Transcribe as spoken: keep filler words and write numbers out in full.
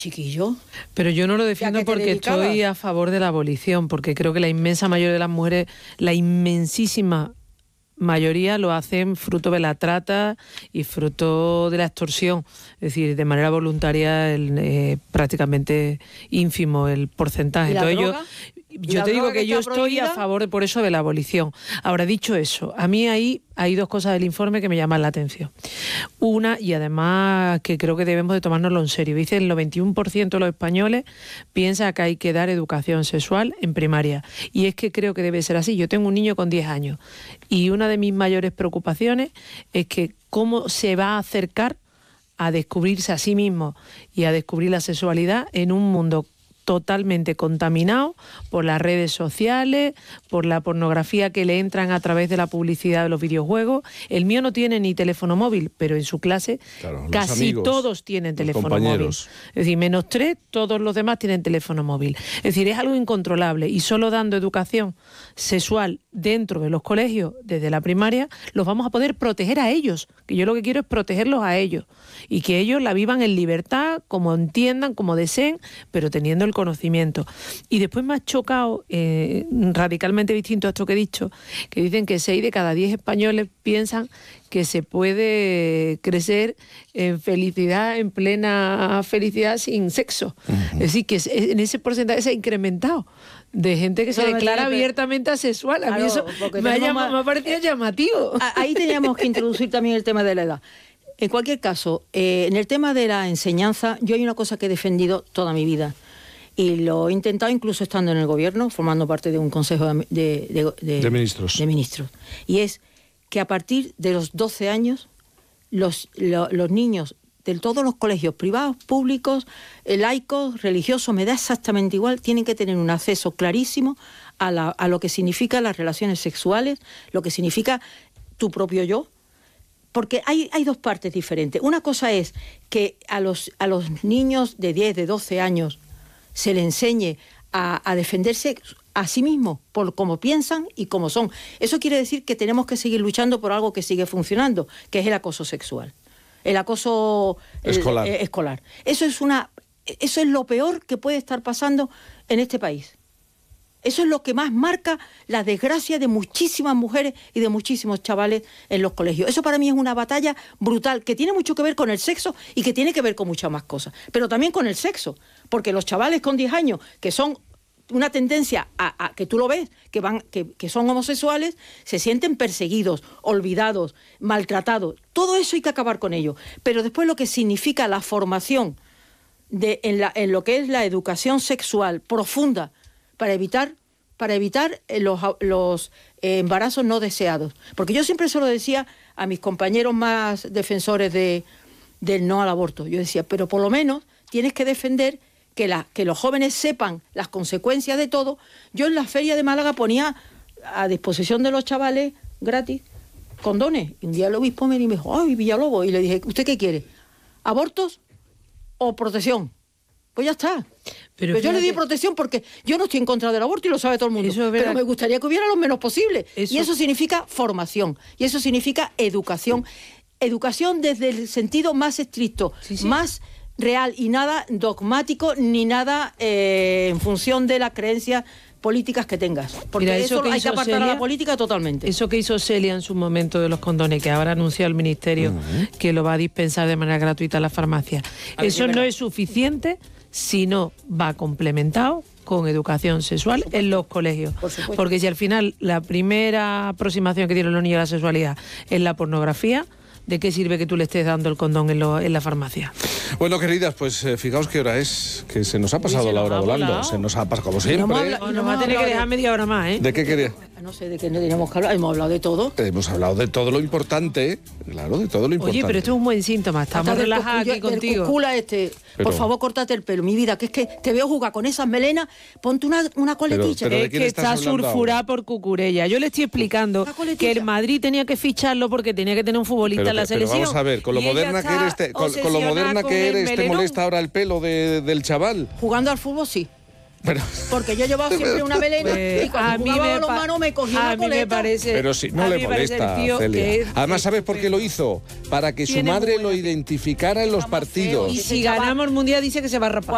Chiquillo. Pero yo no lo defiendo porque estoy a favor de la abolición, porque creo que la inmensa mayoría de las mujeres, la inmensísima mayoría lo hacen fruto de la trata y fruto de la extorsión, es decir, de manera voluntaria, el, eh, prácticamente ínfimo el porcentaje. ¿Y la Entonces droga? yo, yo te digo que, que yo estoy prohibida? a favor de, por eso de la abolición. Ahora, dicho eso, a mí ahí hay dos cosas del informe que me llaman la atención. Una, y además que creo que debemos de tomárnoslo en serio, dice el noventa y uno por ciento de los españoles piensa que hay que dar educación sexual en primaria. Y es que creo que debe ser así. Yo tengo un niño con diez años y una de mis mayores preocupaciones es que cómo se va a acercar a descubrirse a sí mismo y a descubrir la sexualidad en un mundo totalmente contaminado por las redes sociales, por la pornografía que le entran a través de la publicidad de los videojuegos. El mío no tiene ni teléfono móvil, pero en su clase claro, casi amigos, todos tienen teléfono móvil. Es decir, menos tres, todos los demás tienen teléfono móvil. Es decir, es algo incontrolable y solo dando educación sexual dentro de los colegios, desde la primaria, los vamos a poder proteger a ellos, que yo lo que quiero es protegerlos a ellos y que ellos la vivan en libertad, como entiendan, como deseen, pero teniendo el conocimiento. Y después me ha chocado, eh, radicalmente distinto a esto que he dicho, que dicen que seis de cada diez españoles piensan que se puede crecer en felicidad, en plena felicidad sin sexo. Uh-huh. Es decir, que en ese porcentaje se ha incrementado de gente que eso se declara me... abiertamente asexual. A claro, mí eso me ha, llamado, más... me ha parecido llamativo. Ahí teníamos que introducir también el tema de la edad. En cualquier caso, eh, en el tema de la enseñanza, yo hay una cosa que he defendido toda mi vida. Y lo he intentado incluso estando en el gobierno, formando parte de un consejo de, de, de, de, de, ministros. de ministros. Y es que a partir de los doce años, los, lo, los niños de todos los colegios privados, públicos, laicos, religiosos, me da exactamente igual, tienen que tener un acceso clarísimo a, la, a lo que significa las relaciones sexuales, lo que significa tu propio yo. Porque hay, hay dos partes diferentes. Una cosa es que a los, a los niños de diez, de doce años, se le enseñe a, a defenderse a sí mismo por cómo piensan y cómo son. Eso quiere decir que tenemos que seguir luchando por algo que sigue funcionando, que es el acoso sexual, el acoso escolar. El, el, escolar. Eso es una, eso es lo peor que puede estar pasando en este país. Eso es lo que más marca la desgracia de muchísimas mujeres y de muchísimos chavales en los colegios. Eso para mí es una batalla brutal, que tiene mucho que ver con el sexo y que tiene que ver con muchas más cosas. Pero también con el sexo, porque los chavales con diez años, que son una tendencia a, a que tú lo ves, que, van, que, que son homosexuales, se sienten perseguidos, olvidados, maltratados. Todo eso hay que acabar con ello. Pero después lo que significa la formación de, en, la, en lo que es la educación sexual profunda, para evitar, para evitar los, los eh, embarazos no deseados. Porque yo siempre se lo decía a mis compañeros más defensores de, del no al aborto. Yo decía, pero por lo menos tienes que defender que, la, que los jóvenes sepan las consecuencias de todo. Yo en la feria de Málaga ponía a disposición de los chavales gratis condones. Y un día el obispo me dijo, ¡ay, Villalobos! Y le dije, ¿usted qué quiere? ¿Abortos o protección? Pues ya está. Pero, pero yo le di protección porque yo no estoy en contra del aborto y lo sabe todo el mundo. Eso es pero me gustaría que hubiera lo menos posible. Eso... Y eso significa formación. Y eso significa educación. Educación desde el sentido más estricto, sí, sí. más real y nada dogmático ni nada eh, en función de las creencias políticas que tengas. Porque Mira, eso, eso que hay que apartar Celia, a la política totalmente. Eso que hizo Celia en su momento de los condones, que ahora anunció el Ministerio uh-huh. que lo va a dispensar de manera gratuita a las farmacias. A eso no es suficiente si no va complementado con educación sexual en los colegios. Por Porque si al final la primera aproximación que tienen los niños a la sexualidad es la pornografía, ¿de qué sirve que tú le estés dando el condón en, lo, en la farmacia? Bueno, queridas, pues eh, fijaos qué hora es, que se nos ha pasado Uy, la hora volando. volado. Se nos ha pasado como siempre. No habla, no, nos va a tener que dejar media hora más, ¿eh? ¿De qué quería? No sé de qué no teníamos que hablar, hemos hablado de todo. Hemos hablado de todo lo importante, claro, de todo lo importante. Oye, pero esto es un buen síntoma, estamos relajados aquí contigo. Cucula este, pero, por favor, córtate el pelo, mi vida, que es que te veo jugar con esas melenas, ponte una, una coletilla. Pero, pero es que está sulfurada por Cucurella. Yo le estoy explicando que el Madrid tenía que ficharlo porque tenía que tener un futbolista pero, en la pero selección. Vamos a ver, con lo moderna que eres, te, con, con lo moderna que eres, ¿te molesta ahora el pelo de, del chaval? Jugando al fútbol, sí. Pero, porque yo he llevado siempre una melena pues, y cuando a mí me los manos me cogí una coleta. Me parece, pero si no le molesta, Celia. Es, Además, ¿sabes por qué lo hizo? Para que su madre lo identificara en los partidos. Y si ganamos el Mundial dice que se va a rapar.